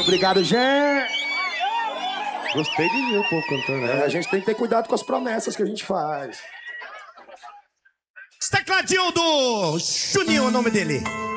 Obrigado, gente. Gostei de ver o povo cantando, né? A gente tem que ter cuidado com as promessas que a gente faz. Esse tecladinho do Juninho, é o nome dele.